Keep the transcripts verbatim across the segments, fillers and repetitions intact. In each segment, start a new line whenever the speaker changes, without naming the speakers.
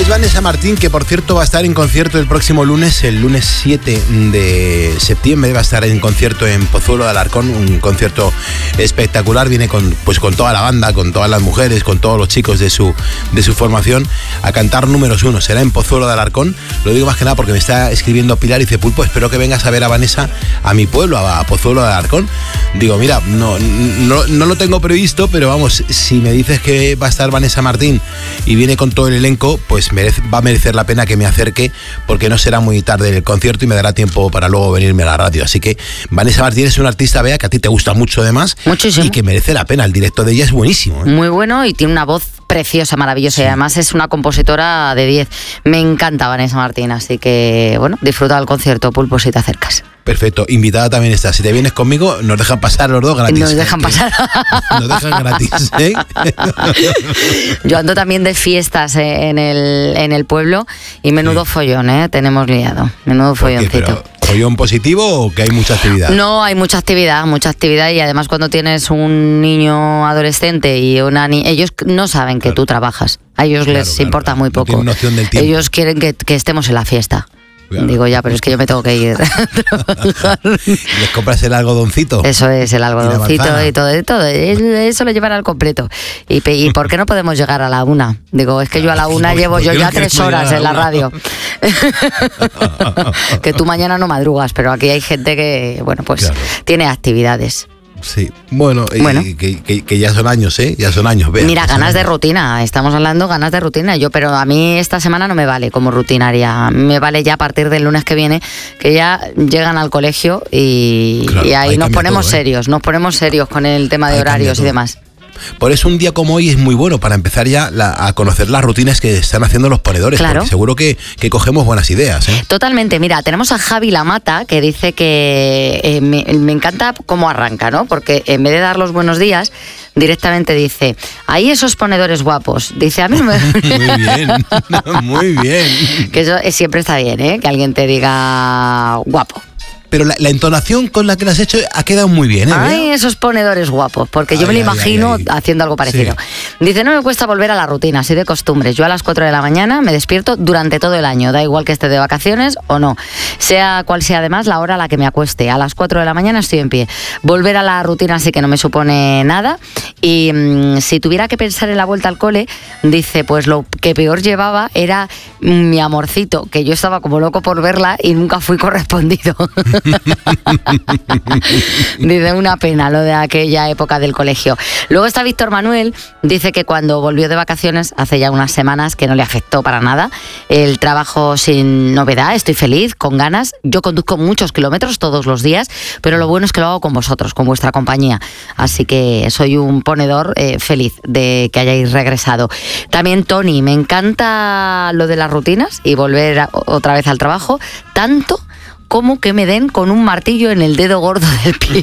Es Vanessa Martín, que por cierto va a estar en concierto el próximo lunes, el lunes siete de septiembre, va a estar en concierto en Pozuelo de Alarcón, un concierto espectacular. Viene con, pues, con toda la banda, con todas las mujeres, con todos los chicos de su, de su formación, a cantar números uno. Será en Pozuelo de Alarcón. Lo digo más que nada porque me está escribiendo Pilar y dice: Pulpo, espero que vengas a ver a Vanessa a mi pueblo, a, a Pozuelo de Alarcón. Digo, mira, no, no, no lo tengo previsto, pero vamos, si me dices que va a estar Vanessa Martín y viene con todo el elenco, pues merece, va a merecer la pena que me acerque, porque no será muy tarde el concierto y me dará tiempo para luego venirme a la radio. Así que Vanessa Martín es una artista, Bea, que a ti te gusta mucho además.
Muchísimo.
Y que merece la pena. El directo de ella es buenísimo, ¿eh?
Muy bueno, y tiene una voz preciosa, maravillosa, sí. Y además es una compositora de diez. Me encanta Vanessa Martín, así que bueno, disfruta del concierto, Pulpo, si te acercas.
Perfecto, invitada también está. Si te vienes conmigo, nos dejan pasar los dos gratis.
Nos dejan pasar.
Nos dejan gratis, ¿eh?
Yo ando también de fiestas en el, en el pueblo y menudo sí. follón, ¿eh? Tenemos liado. Menudo folloncito.
¿Follón positivo o que hay mucha actividad?
No, hay mucha actividad, mucha actividad, y además cuando tienes un niño adolescente y una niña, ellos no saben que claro. tú trabajas. A ellos claro, les claro, importa claro. muy poco.
No tienen noción del tiempo.
Ellos quieren que, que estemos en la fiesta. Claro. Digo, ya, pero es que yo me tengo que ir a trabajar.
¿Les compras el algodoncito?
Eso es, el algodoncito y, y todo, y todo. Eso lo llevan al completo. Y, ¿Y por qué no podemos llegar a la una? Digo, es que yo a la una llevo yo ya tres horas en la radio. Que tú mañana no madrugas, pero aquí hay gente que, bueno, pues claro. tiene actividades.
Sí, bueno, bueno. Y que, que, que ya son años, ¿eh? Ya son años. Vea,
Mira, ganas de
años.
rutina, estamos hablando ganas de rutina. Yo, pero a mí esta semana no me vale como rutinaria. Me vale ya a partir del lunes que viene, que ya llegan al colegio y, claro, y ahí, ahí nos ponemos todo, ¿eh? serios, nos ponemos serios con el tema de ahí horarios y demás.
Por eso un día como hoy es muy bueno para empezar ya la, a conocer las rutinas que están haciendo los ponedores, claro. porque seguro que, que cogemos buenas ideas, ¿eh?
Totalmente. Mira, tenemos a Javi Lamata, que dice que eh, me, me encanta cómo arranca, ¿no? Porque en vez de dar los buenos días, directamente dice: ahí esos ponedores guapos. Dice, a mí me...
Muy bien, muy bien.
Que eso siempre está bien, ¿eh? Que alguien te diga guapo.
Pero la, la entonación con la que lo has hecho ha quedado muy bien, ¿eh?
Ay, esos ponedores guapos, porque
ay,
yo me lo
ay,
imagino
ay, ay.
haciendo algo parecido. Sí. Dice, no me cuesta volver a la rutina, así de costumbres. Yo a las cuatro de la mañana me despierto durante todo el año, da igual que esté de vacaciones o no. Sea cual sea además la hora a la que me acueste. A las cuatro de la mañana estoy en pie. Volver a la rutina sí que no me supone nada. Y mmm, si tuviera que pensar en la vuelta al cole, dice, pues lo que peor llevaba era mi amorcito, que yo estaba como loco por verla y nunca fui correspondido. Dice, una pena lo de aquella época del colegio. Luego está Víctor Manuel, dice que cuando volvió de vacaciones hace ya unas semanas, que no le afectó para nada el trabajo, sin novedad, estoy feliz, con ganas. Yo conduzco muchos kilómetros todos los días, pero lo bueno es que lo hago con vosotros, con vuestra compañía, así que soy un ponedor eh, feliz de que hayáis regresado. También Tony, me encanta lo de las rutinas y volver a, otra vez al trabajo, tanto como que me den con un martillo en el dedo gordo del pie.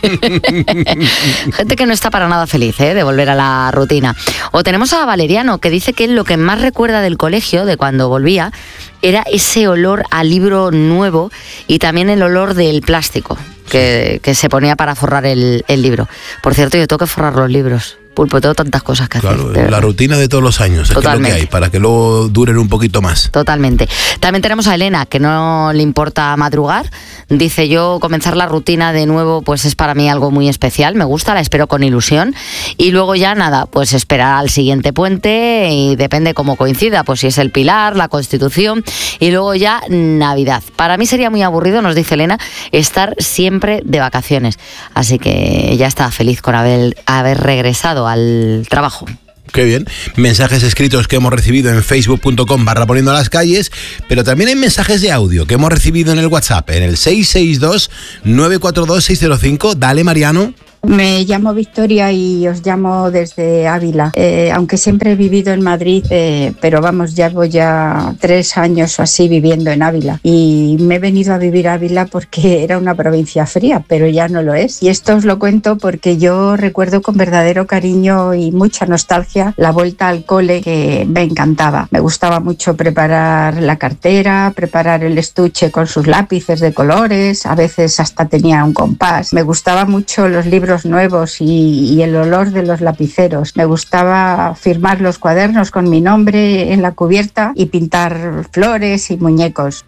Gente que no está para nada feliz, ¿eh? De volver a la rutina. O tenemos a Valeriano, que dice que lo que más recuerda del colegio, de cuando volvía, era ese olor a libro nuevo y también el olor del plástico que, que se ponía para forrar el, el libro. Por cierto, yo tengo que forrar los libros. Pulpo, tengo tantas cosas que hacer.
Claro, la rutina de todos los años, es que es lo que hay, para que luego duren un poquito más.
Totalmente. También tenemos a Elena, que no le importa madrugar. Dice, yo comenzar la rutina de nuevo, pues es para mí algo muy especial, me gusta, la espero con ilusión. Y luego ya nada, pues esperar al siguiente puente y depende cómo coincida, pues si es el Pilar, la Constitución y luego ya Navidad. Para mí sería muy aburrido, nos dice Elena, estar siempre de vacaciones. Así que ya está feliz con haber, haber regresado al trabajo.
Qué bien. Mensajes escritos que hemos recibido en facebook punto com barra poniendo las calles, pero también hay mensajes de audio que hemos recibido en el WhatsApp, en el seis seis dos, nueve cuatro dos, seis cero cinco. Dale, Mariano.
Me llamo Victoria y os llamo desde Ávila, eh, aunque siempre he vivido en Madrid, eh, pero vamos, llevo ya tres años o así viviendo en Ávila y me he venido a vivir a Ávila porque era una provincia fría, pero ya no lo es. Y esto os lo cuento porque yo recuerdo con verdadero cariño y mucha nostalgia la vuelta al cole, que me encantaba. Me gustaba mucho preparar la cartera, preparar el estuche con sus lápices de colores, a veces hasta tenía un compás. Me gustaba mucho los libros libros nuevos y, y el olor de los lapiceros. Me gustaba firmar los cuadernos con mi nombre en la cubierta y pintar flores y muñecos.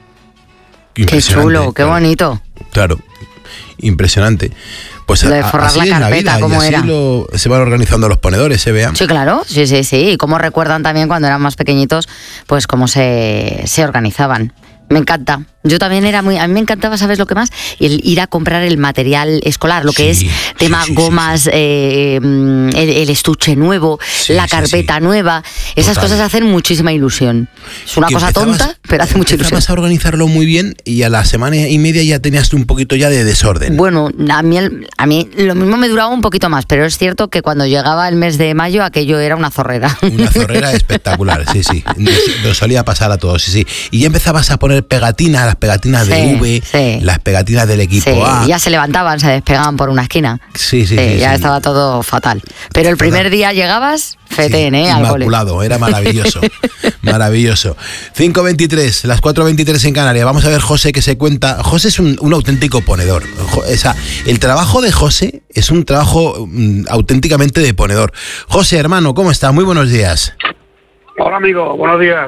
Qué chulo, qué
claro,
bonito.
Claro, impresionante. Pues
lo de forrar
así
la
es
carpeta,
la vida,
¿cómo
y así
era?
Lo, se van organizando los ponedores, se vean.
Sí, claro, sí, sí, sí. Y cómo recuerdan también cuando eran más pequeñitos, pues cómo se, se organizaban. Me encanta. Yo también era muy... A mí me encantaba, ¿sabes lo que más? El ir a comprar el material escolar, lo que
Sí,
es tema
sí, sí,
gomas,
sí, sí.
Eh, el, el estuche nuevo,
Sí,
la
sí,
carpeta
sí.
nueva. Esas
Total.
cosas hacen muchísima ilusión. Es una
Que
cosa
empezabas-
tonta, pero hace mucha ilusión.
Empezabas a organizarlo muy bien y a la semana y media ya tenías tú un poquito ya de desorden.
Bueno, a mí, el- a mí lo mismo me duraba un poquito más, pero es cierto que cuando llegaba el mes de mayo aquello era una zorrera.
Una zorrera espectacular, sí, sí. Nos, nos solía pasar a todos, sí, sí. Y ya empezabas a poner pegatinas, las pegatinas de
Sí,
V,
sí.
las pegatinas del equipo
Sí,
A.
ya se levantaban, se despegaban por una esquina.
Sí, sí,
Sí,
sí,
ya
sí.
estaba todo fatal. Pero el primer
Fatal.
día llegabas, fetén,
Sí,
¿eh? Al cole.
inmaculado, era maravilloso. Maravilloso. cinco veintitrés, las cuatro veintitrés en Canarias. Vamos a ver José que se cuenta. José es un, un auténtico ponedor. Jo- o sea, el trabajo de José es un trabajo mm, auténticamente de ponedor. José, hermano, ¿cómo estás? Muy buenos días.
Hola amigo, buenos días.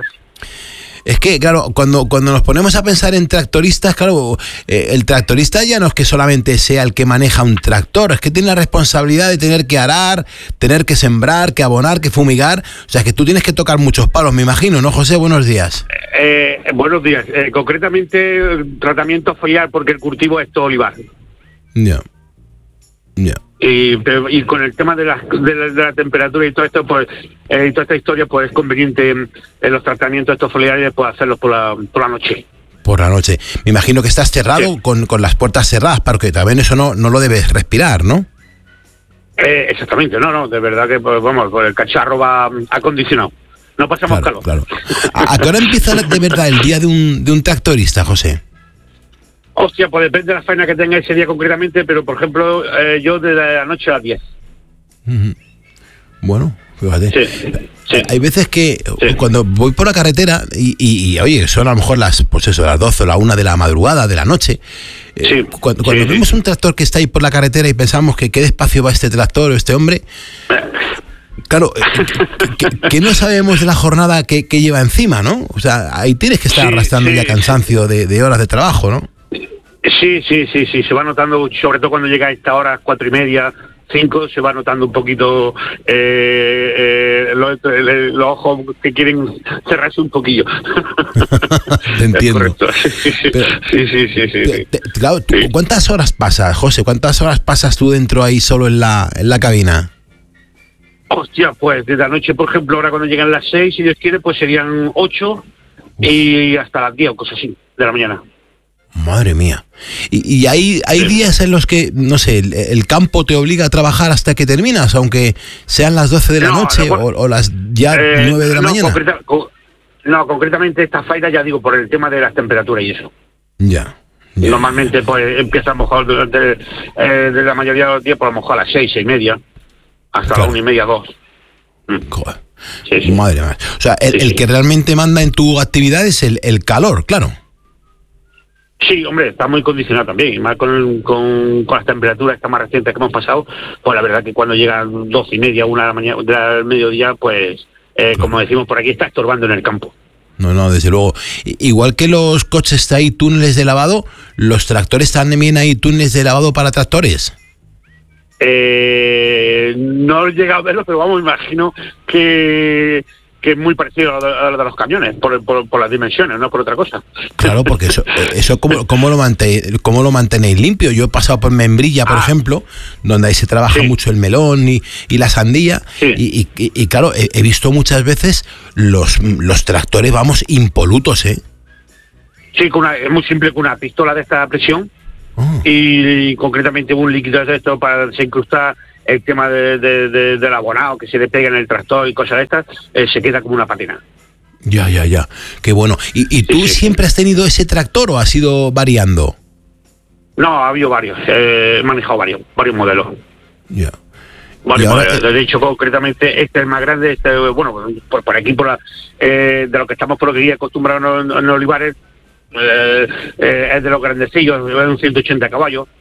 Es que, claro, cuando, cuando nos ponemos a pensar en tractoristas, claro, eh, el tractorista ya no es que solamente sea el que maneja un tractor, es que tiene la responsabilidad de tener que arar, tener que sembrar, que abonar, que fumigar. O sea, que tú tienes que tocar muchos palos, me imagino, ¿no, José? Buenos días.
Eh, buenos días. Eh, concretamente, tratamiento foliar porque el cultivo es todo olivar.
Ya. Ya.
Y, pero- y con el tema de la, de la, de la temperatura y todo esto, pues, eh, y toda esta historia, pues es conveniente en, en los tratamientos estos foliares, pues hacerlos por la, por la noche.
Por la noche. Me imagino que estás cerrado
Sí.
con, con las puertas cerradas, porque también eso no, no lo debes respirar, ¿no?
Eh, exactamente, no, no, de verdad que, pues, vamos, pues el cacharro va acondicionado. No pasamos
Claro,
calor.
claro. ¿A, a qué hora empieza de verdad el día de un, de un tractorista, José?
Hostia, pues depende de la faena que tenga ese día concretamente, pero por ejemplo, eh, yo de la noche a las diez.
Ujú. Bueno, fíjate.
Sí, sí.
Hay veces que
Sí.
cuando voy por la carretera y, y- y, oye, son a lo mejor las, pues eso, las doce o la una de la madrugada, de la noche. eh,
Sí,
Cuando, cuando
sí,
vemos
sí.
un tractor que está ahí por la carretera y pensamos que qué despacio va este tractor o este hombre, claro, eh, que, que- que no sabemos de la jornada que, que lleva encima, ¿no? O sea, ahí tienes que estar
Sí,
arrastrando
sí,
ya
sí.
cansancio de, de horas de trabajo, ¿no?
Sí, sí, sí, sí, se va notando, sobre todo cuando llega a esta hora, cuatro y media, cinco, se va notando un poquito eh, eh, los, los ojos que quieren cerrarse un poquillo.
Te entiendo.
Es correcto. Sí, sí,
Pero-
sí, sí, sí, sí, sí.
Te- te- claro, ¿tú
Sí.
¿cuántas horas pasas, José? ¿Cuántas horas pasas tú dentro ahí solo en la, en la cabina?
Hostia, pues desde la noche, por ejemplo, ahora cuando llegan las seis, si Dios quiere, pues serían ocho y hasta las diez o cosas así, de la mañana.
Madre mía. Y, y hay, hay
Sí.
días en los que, no sé, el, el campo te obliga a trabajar hasta que terminas, aunque sean las doce de la
No,
noche
no,
o, o las ya
Eh,
nueve de la
no,
mañana.
concreta- co- no, concretamente esta faena, ya digo, por el tema de las temperaturas y eso.
Ya. ya.
Normalmente pues empieza a lo mejor durante eh, de la mayoría de los días, por a lo mejor a las seis, seis y media, hasta
Claro.
las una y media, dos. Mm.
Joder.
Sí, sí.
Madre mía. O sea, el,
Sí,
el
sí.
que realmente manda en tu actividad es el, el calor, claro.
Sí, hombre, está muy condicionado también, y más con, con, con las temperaturas estas más recientes que hemos pasado, pues la verdad que cuando llegan dos y media, una de la mañana, del mediodía, pues eh, como decimos por aquí, está estorbando en el campo.
No, no, desde luego. I- Igual que los coches hay túneles de lavado, los tractores también hay túneles de lavado para tractores.
Eh, no he llegado a verlo, pero vamos, imagino que, que es muy parecido a lo de, a lo de los camiones, por, por, por las dimensiones, no por otra cosa.
Claro, porque eso, eso ¿cómo, cómo, lo mante- cómo lo mantenéis limpio? Yo he pasado por Membrilla, por
Ah.
ejemplo, donde ahí se trabaja
Sí.
mucho el melón y, y la sandía.
Sí.
Y, y- y- y claro, he, he visto muchas veces los, los tractores, vamos, impolutos, ¿eh?
Sí, con una, es muy simple, con una pistola de esta presión
Oh,
y, concretamente un líquido de esto para desincrustar el tema de, de- de- del abonado que se le pega en el tractor y cosas de estas, eh, se queda como una patina.
ya, ya, ya. Qué bueno. ¿Y, y tú
Sí, sí.
siempre has tenido ese tractor o has ido variando?
No, ha habido varios, eh, he manejado varios, varios modelos.
Ya.
Varios
Y ahora,
modelos. De hecho, concretamente, este es el más grande, este, bueno, por, por aquí, por la, eh, de lo que estamos por aquí acostumbrados en, en Olivares, eh, eh, es de los grandecillos, es un ciento ochenta caballos.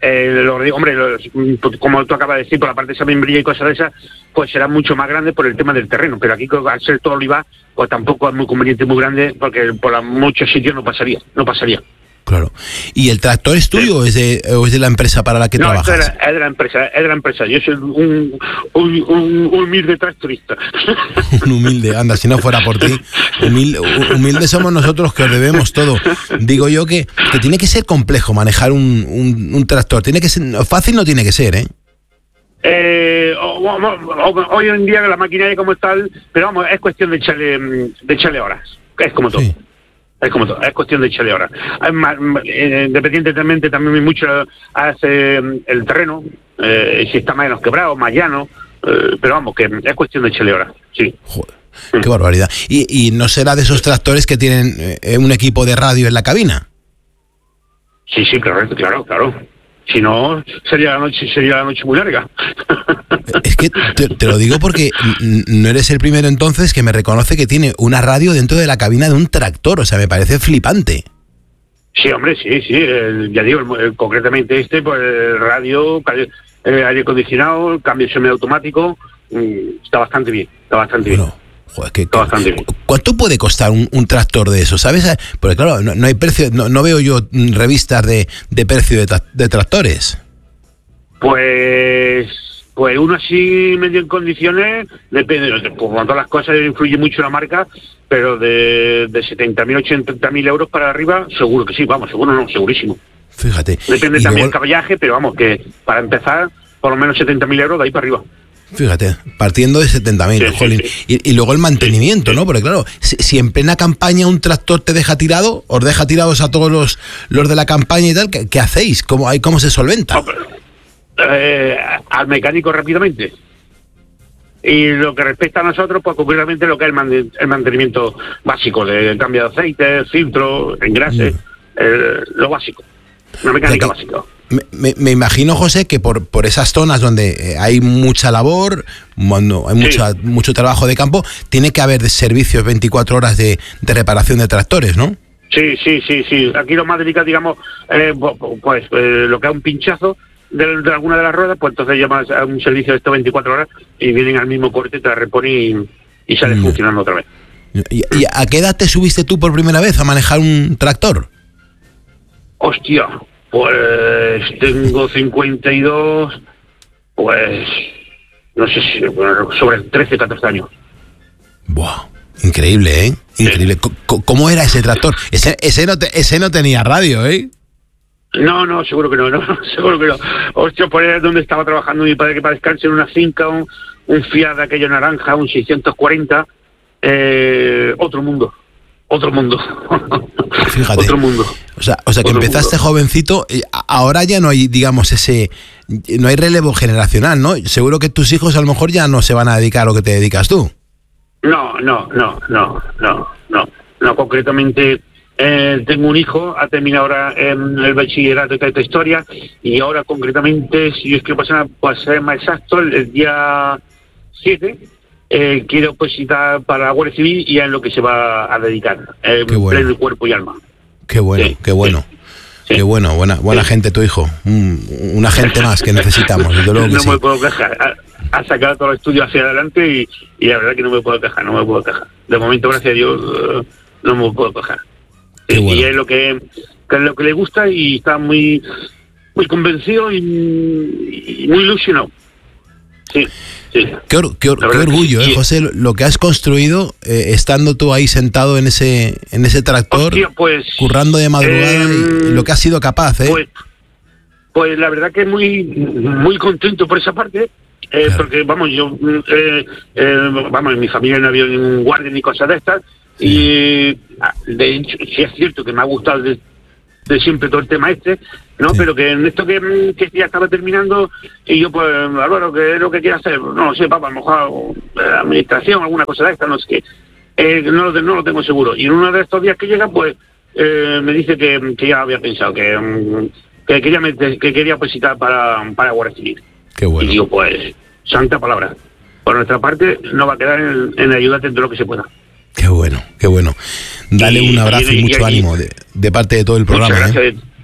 Eh, lo, hombre, lo, como tú acabas de decir, por la parte de esa membrilla y cosas de esas, pues será mucho más grande por el tema del terreno. Pero aquí, al ser todo olivar, pues tampoco es muy conveniente, muy grande, porque por la, muchos sitios no pasaría, no pasaría.
Claro. ¿Y el tractor es tuyo o es de, o es de la empresa para la que
no,
trabajas?
No, es, es de la empresa, es de la empresa. Yo soy un, un, un, un humilde tractorista.
Un humilde, anda, si no fuera por ti. Humilde, humilde somos nosotros que os debemos todo. Digo yo que, que tiene que ser complejo manejar un, un, un tractor. Tiene que ser, fácil no tiene que ser, ¿eh?
Eh, hoy en día la maquinaria como tal, pero vamos, es cuestión de echarle, de echarle horas. Es como todo. Sí. Es como todo, es cuestión de echarle horas. Independientemente también mucho hace el terreno, eh, si está menos quebrado, más llano, eh, pero vamos, que es cuestión de echarle horas, sí.
Joder, qué barbaridad. ¿Y, y no será de esos tractores que tienen eh, un equipo de radio en la cabina?
Sí, sí, claro, claro, claro. Si no, sería la noche, sería la noche muy larga.
Es que te, te lo digo porque no eres el primero entonces que me reconoce que tiene una radio dentro de la cabina de un tractor. O sea, me parece flipante.
Sí, hombre, sí, sí. El, ya digo, el, el, concretamente este, pues el radio, el aire acondicionado, cambio semiautomático, está bastante bien, está bastante bien.
Bueno. Joder, que, que, ¿cuánto puede costar un, un tractor de eso? ¿Sabes? Porque claro, no, no hay precio, no, no veo yo revistas de, de precio de, tra- de tractores.
Pues pues uno así medio en condiciones, depende, por todas las cosas influye mucho la marca, pero de, de setenta mil, ochenta mil euros para arriba, seguro que sí, vamos, seguro no, segurísimo.
Fíjate.
Depende
y
también
luego...
el caballaje, pero vamos, que para empezar, por lo menos setenta mil euros de ahí para arriba.
Fíjate, partiendo de setenta mil,
sí,
jolín.
Sí, sí.
Y, y luego el mantenimiento, sí, sí. ¿no? Porque claro, si, si en plena campaña un tractor te deja tirado, os deja tirados a todos los, los de la campaña y tal, ¿qué, qué hacéis? ¿Cómo, ¿Cómo se solventa?
No, pero, eh, al mecánico rápidamente. Y lo que respecta a nosotros, pues concretamente lo que es el, man, el mantenimiento básico, de cambio de aceite, filtro, engrase, mm. eh, lo básico. Una mecánica básica.
Me, me, me imagino, José, que por, por esas zonas donde hay mucha labor, cuando hay mucha, sí. mucho trabajo de campo, tiene que haber servicios veinticuatro horas de, de reparación de tractores, ¿no?
Sí, sí, sí, sí. Aquí lo más delicado, digamos, eh, pues eh, lo que es un pinchazo de, de alguna de las ruedas, pues entonces llamas a un servicio de estos veinticuatro horas y vienen al mismo corte, te la reponen y, y sale mm. funcionando otra vez.
¿Y, ¿Y a qué edad te subiste tú por primera vez a manejar un tractor?
Hostia, pues tengo cincuenta y dos, pues no sé si bueno, sobre trece, catorce años.
Buah, increíble, ¿eh? Increíble. Sí. ¿Cómo era ese tractor? Ese, ese, no te, ese no tenía radio, ¿eh?
No, no, seguro que no, no, seguro que no. Hostia, por ahí es donde estaba trabajando mi padre, que para descansar en una finca, un, un Fiat de aquello naranja, un seiscientos cuarenta, eh, otro mundo. Otro mundo.
Fíjate.
Otro mundo.
O sea, o sea que
Otro
empezaste
mundo.
jovencito, ahora ya no hay, digamos, ese, no hay relevo generacional, ¿no? Seguro que tus hijos a lo mejor ya no se van a dedicar a lo que te dedicas tú.
No, no, no, no, no, no, no, concretamente eh, tengo un hijo, ha terminado ahora en el bachillerato y toda esta historia, y ahora concretamente, si yo quiero pasar, pues ser más exacto, el, el día siete, Eh, quiero opositar para la Guardia Civil y es lo que se va a dedicar, eh,
qué bueno.
pleno cuerpo y alma.
Qué bueno, sí, qué bueno. Sí. Qué bueno, buena, buena sí. gente tu hijo. Mm, una gente más que necesitamos, desde luego que
no
sí.
me puedo quejar. Ha, ha sacado todos los estudios hacia adelante y, y la verdad que no me puedo quejar, no me puedo quejar. De momento, gracias a Dios, uh, no me puedo quejar.
Qué
y,
bueno.
y es lo que, que es lo que le gusta y está muy, muy convencido y, y muy ilusionado. Sí. Sí.
Qué, or, qué, or, qué orgullo, eh, José, lo que has construido eh, estando tú ahí sentado en ese en ese tractor,
Hostia, pues,
currando de madrugada
eh,
y, y lo que has sido capaz, ¿eh?
Pues, pues la verdad que muy muy contento por esa parte, eh, claro. porque vamos, yo, eh, eh, vamos, en mi familia no había ningún guardia ni cosas de estas, sí. y de hecho, sí es cierto que me ha gustado de, de siempre todo el tema este, ¿no? Sí. Pero que en esto que, que ya estaba terminando y yo pues, Álvaro, ¿qué es lo que quiero hacer? No lo sé, papá, a lo mejor eh, administración, alguna cosa de esta, no sé qué. Eh, no, lo, no lo tengo seguro. Y en uno de estos días que llega, pues, eh, me dice que, que ya había pensado, que, que quería meter, que quería visitar para, para Guardia Civil.
Qué bueno.
Y digo, pues, santa palabra. Por nuestra parte, no va a quedar en, en ayudarte en todo lo que se pueda.
Qué bueno, qué bueno. Dale y, un abrazo y, y mucho y, ánimo de, de parte de todo el programa.
Muchas gracias,
¿eh?
de,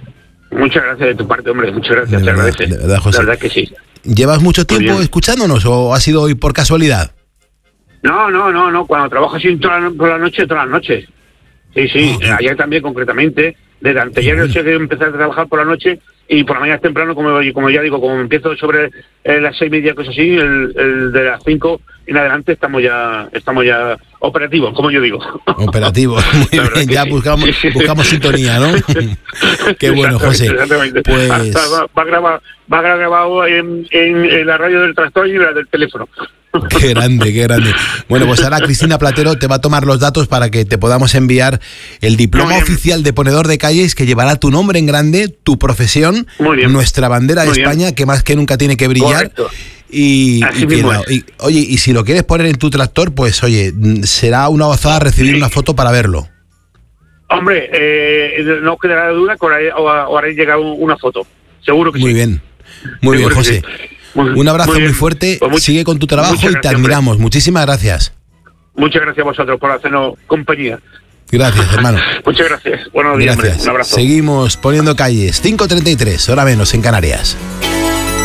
Muchas gracias de tu parte, hombre, muchas gracias,
De
te
verdad,
agradece.
de verdad, José.
La verdad que sí.
¿Llevas mucho
Muy
tiempo
bien.
escuchándonos o ha sido hoy por casualidad?
No, no, no, no, cuando trabajo así toda la, por la noche, todas las noches. Sí, sí,
Ah,
ayer también concretamente, desde anteayer
bueno.
yo sé que empecé a trabajar por la noche y por la mañana temprano, como, como ya digo, como empiezo sobre eh, las seis y media, cosas así, el, el de las cinco en adelante estamos ya estamos ya operativos, como yo digo.
Operativo, muy
La verdad
bien,
que
ya
sí.
buscamos,
Sí, sí.
buscamos sintonía, ¿no? Qué bueno, José.
Exactamente.
Pues
Hasta va, va, grabado, va grabado en, en, en la radio del tractor y la del teléfono.
qué grande, qué grande. Bueno, pues ahora Cristina Platero te va a tomar los datos para que te podamos enviar el diploma
Muy bien.
oficial de ponedor de calles que llevará tu nombre en grande, tu profesión,
Muy bien.
nuestra bandera de
Muy bien.
España, que más que nunca tiene que brillar.
Correcto.
Y,
Así
y que
mismo
la-
es.
y- oye, y si lo quieres poner en tu tractor, pues oye, mm, será una gozada recibir
Sí.
una foto para verlo.
Hombre, eh, no quedará duda que ahora, ahora haréis llegado una foto. Seguro que
Muy
sí.
bien, muy bien,
Seguro que
José.
sí. Muy-
Un abrazo muy,
bien.
fuerte,
Pues much-
sigue con tu trabajo
muchas
y te
gracias, hombre.
admiramos. Muchísimas gracias.
Muchas gracias a vosotros por hacernos compañía.
Gracias, hermano.
Muchas gracias. Buenos días, hombre.
Gracias.
Un abrazo.
Seguimos poniendo calles. cinco treinta y tres, hora menos en Canarias.